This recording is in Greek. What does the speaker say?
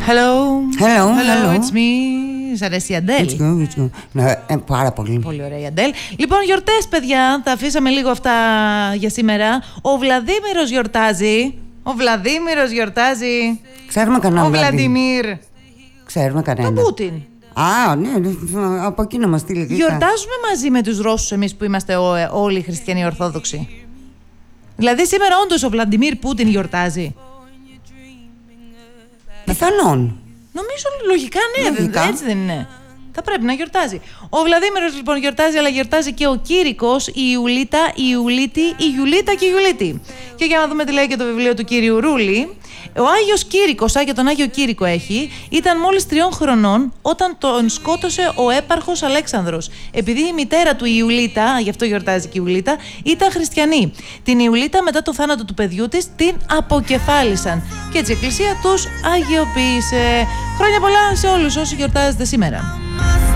Hello, it's me. Σ' αρέσει η Αντέλ? It's good. Ναι, πάρα πολύ. Πολύ ωραία η Αντέλ. Λοιπόν, γιορτές, παιδιά, τα αφήσαμε λίγο αυτά για σήμερα. Ο Βλαδίμηρος γιορτάζει. Ξέρουμε κανέναν Ο Βλαντιμίρ. Ξέρουμε κανέναν. Τον Πούτιν. Ναι, από εκεί να μας στείλει. Γιορτάζουμε μαζί με τους Ρώσους εμείς που είμαστε όλοι χριστιανοί Ορθόδοξοι. Δηλαδή σήμερα όντως ο Βλαντιμίρ Πούτιν γιορτάζει. Πιθανόν. Νομίζω λογικά ναι, έτσι δεν είναι? Θα πρέπει να γιορτάζει. Ο Βλαδίμηρος λοιπόν γιορτάζει, αλλά γιορτάζει και ο Κήρικος, η Ιουλίτα, η Ιουλίτη, η Γιουλίτα και η Γιουλίτη. Και για να δούμε τι λέει και το βιβλίο του κύριου Ρούλη. Ο Άγιος Κήρικος, και τον Άγιο Κήρικο έχει, ήταν μόλις 3 χρονών όταν τον σκότωσε ο έπαρχος Αλέξανδρος. Επειδή η μητέρα του η Ιουλίτα, γι' αυτό γιορτάζει και η Ιουλίτα, ήταν χριστιανή. Την Ιουλίτα μετά το θάνατο του παιδιού της την αποκεφάλισαν. Και έτσι η Εκκλησία τους αγιοποίησε. Χρόνια πολλά σε όλους όσοι γιορτάζετε σήμερα.